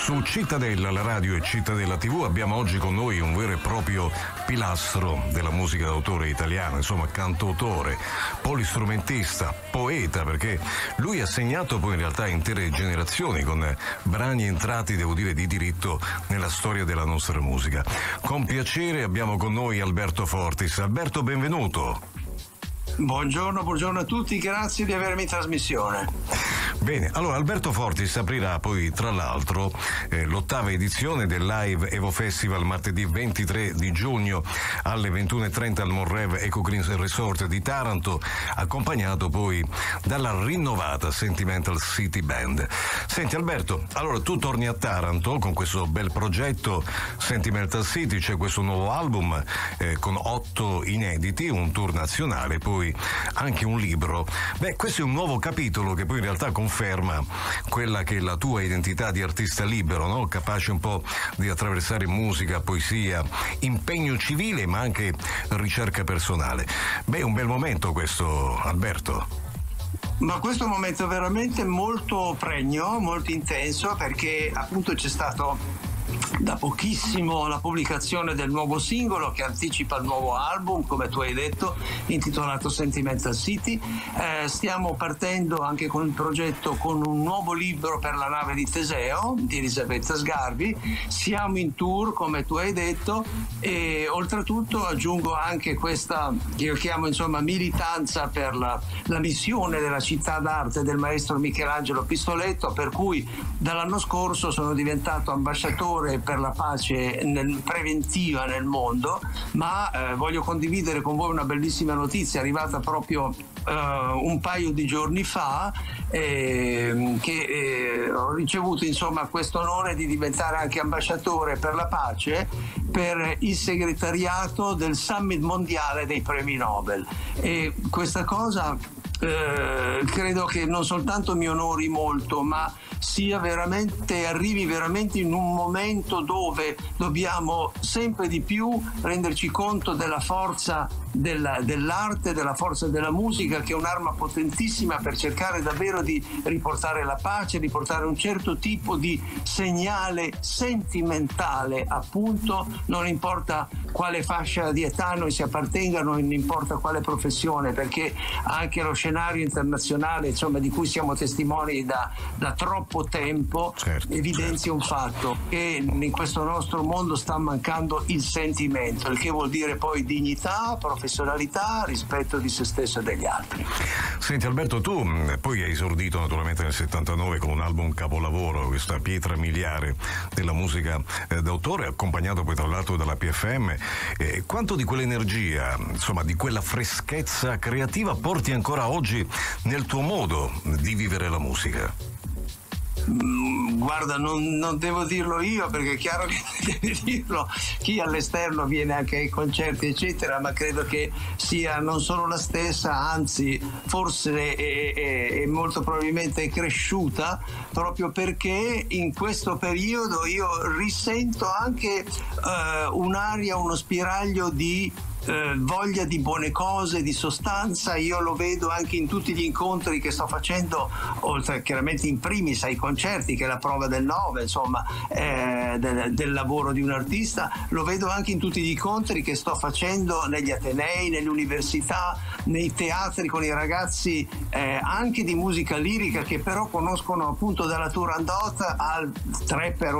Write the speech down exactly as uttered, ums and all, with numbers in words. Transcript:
Su Cittadella, la radio e Cittadella tivù, abbiamo oggi con noi un vero e proprio pilastro della musica d'autore italiana, insomma cantautore, polistrumentista, poeta, perché lui ha segnato poi in realtà intere generazioni con brani entrati, devo dire, di diritto nella storia della nostra musica. Con piacere abbiamo con noi Alberto Fortis. Alberto, benvenuto. Buongiorno, buongiorno a tutti, grazie di avermi in trasmissione. Bene, allora Alberto Fortis aprirà poi tra l'altro eh, l'ottava edizione del Live Evo Festival martedì ventitré di giugno alle ventuno e trenta al Monrev Eco Green Resort di Taranto, accompagnato poi dalla rinnovata Sentimental City Band. Senti Alberto, allora tu torni a Taranto con questo bel progetto Sentimental City, c'è questo nuovo album eh, con otto inediti, un tour nazionale, poi anche un libro. Beh, questo è un nuovo capitolo che poi in realtà conferma quella che è la tua identità di artista libero, no? Capace un po' di attraversare musica, poesia, impegno civile ma anche ricerca personale. Beh, un bel momento questo, Alberto. Ma questo è un momento veramente molto pregno, molto intenso, perché appunto c'è stato da pochissimo la pubblicazione del nuovo singolo che anticipa il nuovo album, come tu hai detto, intitolato Sentimental City. Eh, stiamo partendo anche con il progetto con un nuovo libro per la nave di Teseo di Elisabetta Sgarbi. Siamo in tour, come tu hai detto, e oltretutto aggiungo anche questa che io chiamo insomma militanza per la, la missione della città d'arte del maestro Michelangelo Pistoletto, per cui dall'anno scorso sono diventato ambasciatore per la pace nel, preventiva nel mondo, ma eh, voglio condividere con voi una bellissima notizia arrivata proprio eh, un paio di giorni fa, eh, che eh, ho ricevuto insomma questo onore di diventare anche ambasciatore per la pace per il segretariato del Summit mondiale dei premi Nobel, e questa cosa eh, credo che non soltanto mi onori molto, ma sia veramente, arrivi veramente in un momento dove dobbiamo sempre di più renderci conto della forza della, dell'arte, della forza della musica, che è un'arma potentissima per cercare davvero di riportare la pace, riportare un certo tipo di segnale sentimentale, appunto, non importa quale fascia di età noi si appartenga, non importa quale professione, perché anche lo scenario internazionale, insomma, di cui siamo testimoni da, da troppo tempo, certo, evidenzia certo. un fatto, che in questo nostro mondo sta mancando il sentimento, il che vuol dire poi dignità, professionalità, rispetto di se stesso e degli altri. Senti Alberto, tu poi hai esordito naturalmente nel settantanove con un album capolavoro, questa pietra miliare della musica eh, d'autore, accompagnato poi tra l'altro dalla P F M. Eh, quanto di quell'energia, insomma di quella freschezza creativa porti ancora oggi nel tuo modo di vivere la musica? Guarda, non, non devo dirlo io, perché è chiaro che deve dirlo chi all'esterno viene anche ai concerti eccetera, ma credo che sia non solo la stessa, anzi forse è, è, è molto probabilmente cresciuta, proprio perché in questo periodo io risento anche uh, un'aria, uno spiraglio di Eh, voglia di buone cose, di sostanza. Io lo vedo anche in tutti gli incontri che sto facendo, oltre chiaramente in primis ai concerti, che è la prova del nove, insomma, eh, del, del lavoro di un artista. Lo vedo anche in tutti gli incontri che sto facendo negli atenei, nelle università, nei teatri con i ragazzi eh, anche di musica lirica, che però conoscono appunto dalla Turandot al trapper